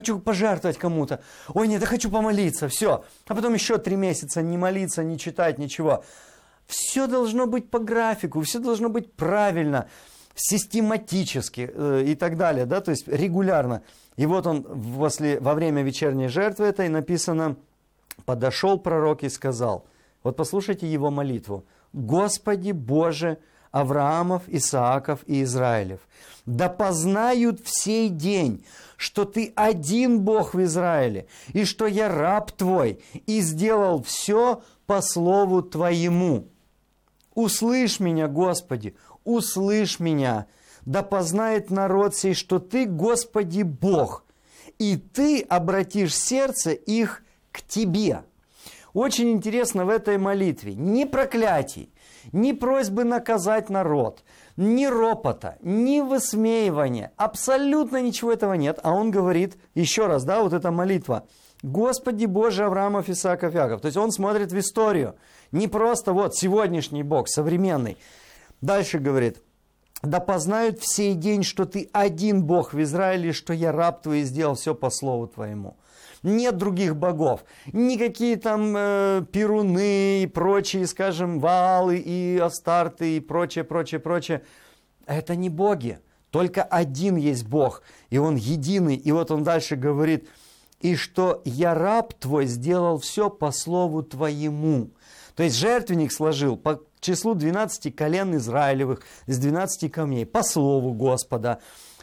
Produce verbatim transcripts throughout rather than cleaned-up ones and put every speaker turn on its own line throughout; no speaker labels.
хочу пожертвовать кому-то. Ой, нет, я хочу помолиться, все. А потом еще три месяца не молиться, не читать, ничего. Все должно быть по графику, все должно быть правильно, систематически э, и так далее, да, то есть регулярно. И вот он после, во время вечерней жертвы этой написано, подошел пророк и сказал, вот послушайте его молитву, «Господи Боже Авраамов, Исааков и Израилев, да познают в сей день, что Ты один Бог в Израиле, и что я раб Твой, и сделал все по слову Твоему. Услышь меня, Господи, услышь меня, да познает народ сей, что Ты, Господи, Бог, и Ты обратишь сердце их к Тебе». Очень интересно в этой молитве ни проклятий, ни просьбы наказать народ, ни ропота, ни высмеивания, абсолютно ничего этого нет. А он говорит, еще раз, да, вот эта молитва, «Господи Боже Авраамов, Исааков, Яков». То есть он смотрит в историю, не просто вот сегодняшний Бог, современный. Дальше говорит, «Да познают в сей день, что Ты один Бог в Израиле, что я раб Твой и сделал все по слову Твоему». Нет других богов, никакие там э, перуны и прочие, скажем, Ваалы и Астарты и прочее, прочее, прочее. Это не боги, только один есть Бог, и Он единый. И вот он дальше говорит, «И что я раб Твой сделал все по слову Твоему». То есть жертвенник сложил по числу двенадцати колен Израилевых, из двенадцати камней, по слову Господа.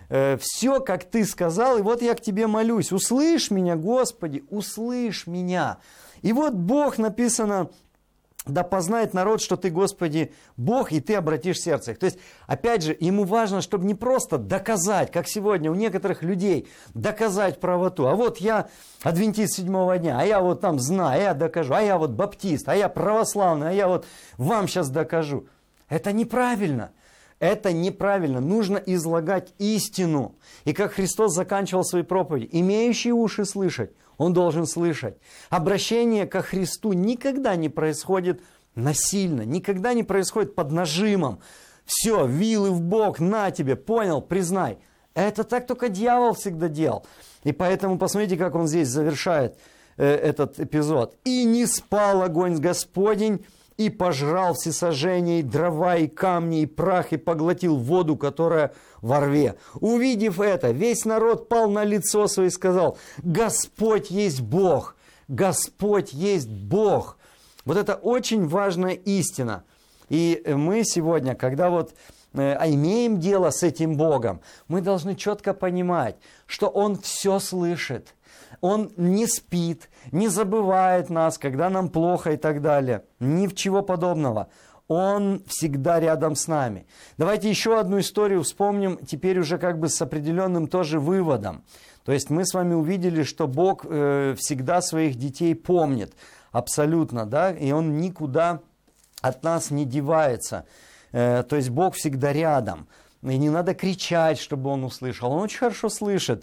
Все, как Ты сказал, и вот я к Тебе молюсь. Услышь меня, Господи, услышь меня. И вот Бог, написано, да познает народ, что Ты, Господи, Бог, и Ты обратишь сердце их. То есть, опять же, ему важно, чтобы не просто доказать, как сегодня у некоторых людей, доказать правоту. А вот я адвентист седьмого дня, а я вот там знаю, а я докажу, а я вот баптист, а я православный, а я вот вам сейчас докажу. Это неправильно. Это неправильно. Нужно излагать истину. И как Христос заканчивал свои проповеди, имеющий уши слышать, он должен слышать. Обращение ко Христу никогда не происходит насильно, никогда не происходит под нажимом. Все, вилы в бок, на тебе, понял, признай. Это так только дьявол всегда делал. И поэтому посмотрите, как он здесь завершает э, этот эпизод. «И не спал огонь Господень, и пожрал всесожжение, и дрова, и камни, и прах, и поглотил воду, которая во рве. Увидев это, весь народ пал на лицо свое и сказал, Господь есть Бог, Господь есть Бог». Вот это очень важная истина. И мы сегодня, когда вот э, имеем дело с этим Богом, мы должны четко понимать, что Он все слышит. Он не спит, не забывает нас, когда нам плохо и так далее. Ничего подобного. Он всегда рядом с нами. Давайте еще одну историю вспомним, теперь уже как бы с определенным тоже выводом. То есть мы с вами увидели, что Бог э, всегда своих детей помнит. Абсолютно, да, и Он никуда от нас не девается. Э, то есть Бог всегда рядом. И не надо кричать, чтобы Он услышал. Он очень хорошо слышит.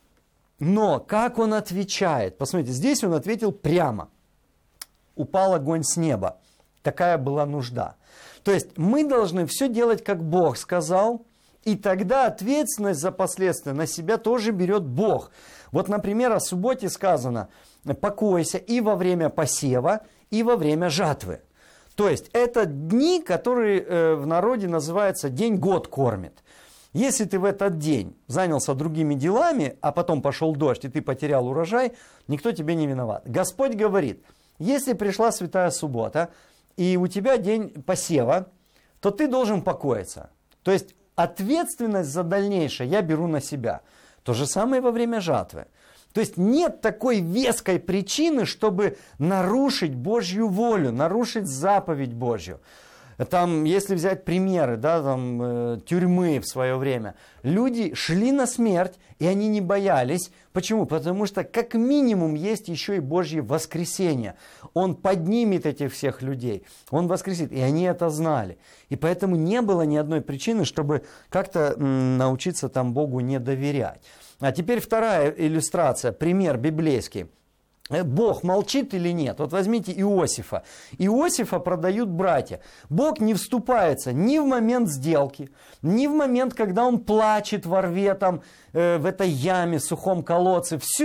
Но как Он отвечает? Посмотрите, здесь Он ответил прямо. Упал огонь с неба. Такая была нужда. То есть мы должны все делать, как Бог сказал, и тогда ответственность за последствия на себя тоже берет Бог. Вот, например, о субботе сказано, покойся и во время посева, и во время жатвы. То есть это дни, которые в народе называются «день год кормит». Если ты в этот день занялся другими делами, а потом пошел дождь, и ты потерял урожай, никто тебе не виноват. Господь говорит, если пришла святая суббота, и у тебя день посева, то ты должен покоиться. То есть ответственность за дальнейшее я беру на себя. То же самое во время жатвы. То есть нет такой веской причины, чтобы нарушить Божью волю, нарушить заповедь Божью. Там, если взять примеры, да, там, э, тюрьмы в свое время, люди шли на смерть, и они не боялись. Почему? Потому что как минимум есть еще и Божье воскресение. Он поднимет этих всех людей, Он воскресит, и они это знали. И поэтому не было ни одной причины, чтобы как-то м, научиться там Богу не доверять. А теперь вторая иллюстрация, пример библейский. Бог молчит или нет? Вот возьмите Иосифа. Иосифа продают братья. Бог не вступается ни в момент сделки, ни в момент, когда он плачет во рве, там, э, в этой яме, сухом колодце. Всю